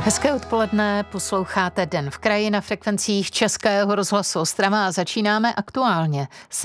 Hezké odpoledne, posloucháte Den v kraji na frekvencích Českého rozhlasu Ostrava a začínáme aktuálně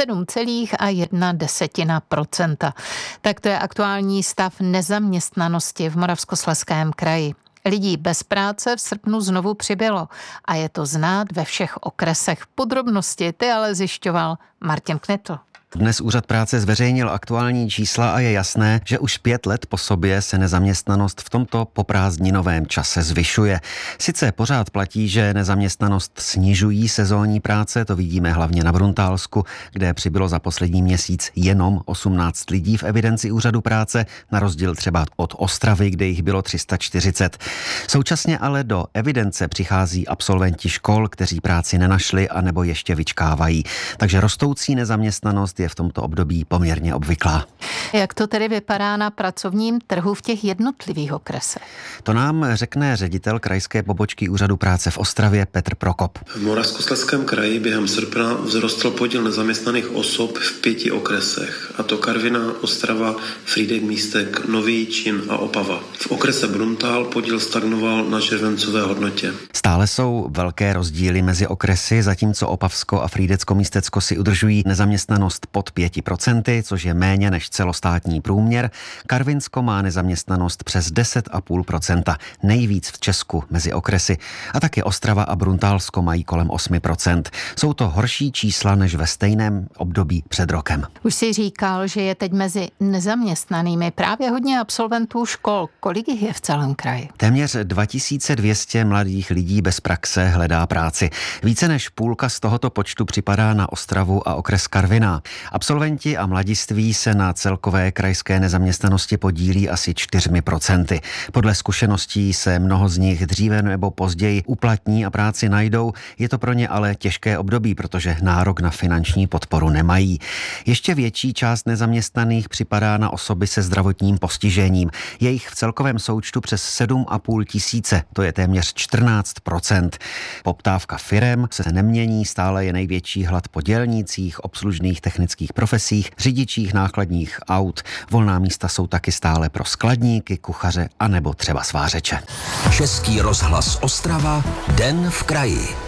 7,1%. Tak to je aktuální stav nezaměstnanosti v Moravskoslezském kraji. Lidí bez práce v srpnu znovu přibylo a je to znát ve všech okresech. Podrobnosti ty ale zjišťoval Martin Knitl. Dnes Úřad práce zveřejnil aktuální čísla a je jasné, že už 5 let po sobě se nezaměstnanost v tomto poprázdninovém čase zvyšuje. Sice pořád platí, že nezaměstnanost snižují sezónní práce, to vidíme hlavně na Bruntálsku, kde přibylo za poslední měsíc jenom 18 lidí v evidenci Úřadu práce, na rozdíl třeba od Ostravy, kde jich bylo 340. Současně ale do evidence přichází absolventi škol, kteří práci nenašli anebo ještě vyčkávají. Takže rostoucí nezaměstnanost je v tomto období poměrně obvyklá. Jak to tedy vypadá na pracovním trhu v těch jednotlivých okresech? To nám řekne ředitel krajské pobočky Úřadu práce v Ostravě Petr Prokop. V Moravskoslezském kraji během srpna vzrostl podíl nezaměstnaných osob v 5 okresech, a to Karviná, Ostrava, Frýdek, Místek, Nový Jičín a Opava. V okrese Bruntál podíl stagnoval na červencové hodnotě. Stále jsou velké rozdíly mezi okresy, zatímco Opavsko a Frýdecko-Místecko si udržují nezaměstnanost pod 5%, což je méně než celostátní průměr. Karvinsko má nezaměstnanost přes 10,5%, nejvíc v Česku mezi okresy. A taky Ostrava a Bruntálsko mají kolem 8%. Jsou to horší čísla než ve stejném období před rokem. Už si říkal, že je teď mezi nezaměstnanými právě hodně absolventů škol. Kolik jich je v celém kraji? Téměř 2200 mladých lidí bez praxe hledá práci. Více než půlka z tohoto počtu připadá na Ostravu a okres Karviná. Absolventi a mladiství se na celkové krajské nezaměstnanosti podílí asi 4%. Podle zkušeností se mnoho z nich dříve nebo později uplatní a práci najdou. Je to pro ně ale těžké období, protože nárok na finanční podporu nemají. Ještě větší část nezaměstnaných připadá na osoby se zdravotním postižením. Je jich v celkovém součtu přes 7,5 tisíce, to je téměř 14%. Poptávka firem se nemění, stále je největší hlad po dělnících, obslužných technických profesích, řidičích nákladních aut. Volná místa jsou taky stále pro skladníky, kuchaře a nebo třeba svářeče. Český rozhlas Ostrava, Den v kraji.